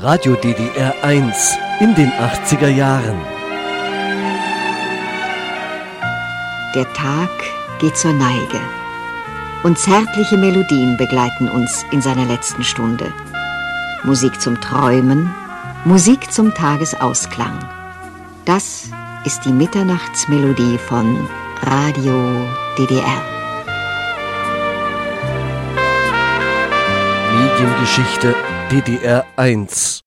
Radio DDR 1 in den 80er Jahren. Der Tag geht zur Neige und zärtliche Melodien begleiten uns in seiner letzten Stunde. Musik zum Träumen, Musik zum Tagesausklang. Das ist die Mitternachtsmelodie von Radio DDR. Mediengeschichte DDR 1.